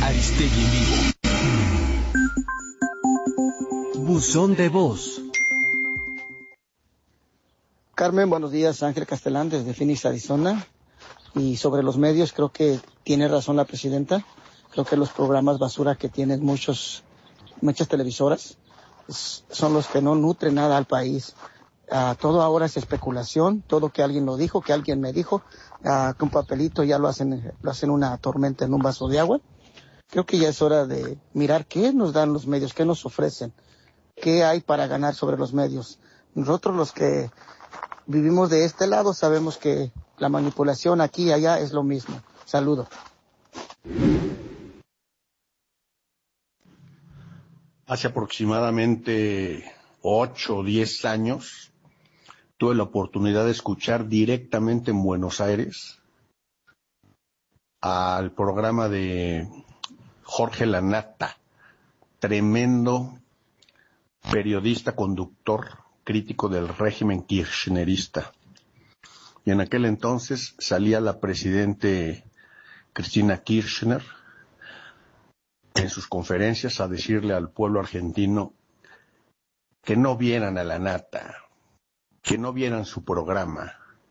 Aristegui en vivo. Buzón de voz. Carmen, buenos días. Ángel Castelán desde Phoenix, Arizona. Y sobre los medios, creo que tiene razón la presidenta. Creo que los programas basura que tienen muchas televisoras son los que no nutren nada al país. Todo ahora es especulación, todo que alguien lo dijo, que alguien me dijo, con papelito ya lo hacen una tormenta en un vaso de agua. Creo que ya es hora de mirar qué nos dan los medios, qué nos ofrecen, qué hay para ganar sobre los medios. Nosotros los que vivimos de este lado sabemos que la manipulación aquí y allá es lo mismo. Saludo. Hace aproximadamente 8 o 10 años tuve la oportunidad de escuchar directamente en Buenos Aires al programa de Jorge Lanata, tremendo periodista, conductor, crítico del régimen kirchnerista. Y en aquel entonces salía la presidente Cristina Kirchner en sus conferencias a decirle al pueblo argentino que no vieran a Lanata, que no vieran su programa,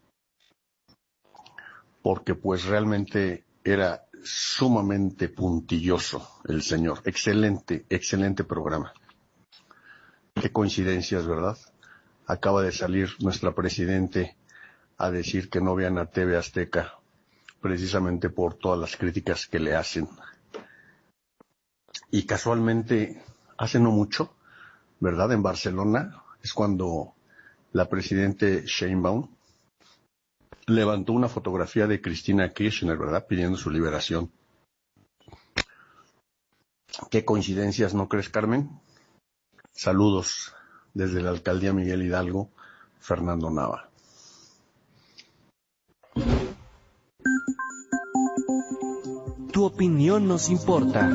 porque pues realmente era sumamente puntilloso el señor. Excelente programa. Qué coincidencias, ¿verdad? Acaba de salir nuestra presidente a decir que no vean a TV Azteca, precisamente por todas las críticas que le hacen. Y casualmente, hace no mucho, ¿verdad? En Barcelona es cuando la presidente Sheinbaum levantó una fotografía de Cristina Kirchner, ¿verdad? Pidiendo su liberación. Qué coincidencias, ¿no crees, Carmen? Saludos desde la alcaldía Miguel Hidalgo, Fernando Nava. Tu opinión nos importa.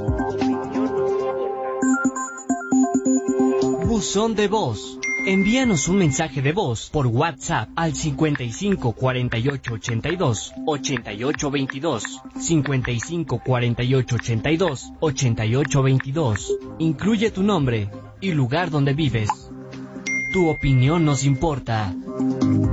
Buzón de voz. Envíanos un mensaje de voz por WhatsApp al 55 48 82 88 22, 55 48 82 88 22. Incluye tu nombre y lugar donde vives. Tu opinión nos importa.